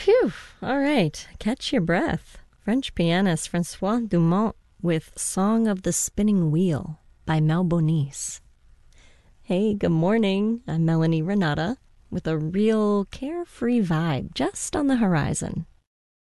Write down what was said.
Phew. All right. Catch your breath. French pianist Francois Dumont with Song of the Spinning Wheel by Mel Bonis. Hey, good morning. I'm Melanie Renata with a real carefree vibe just on the horizon.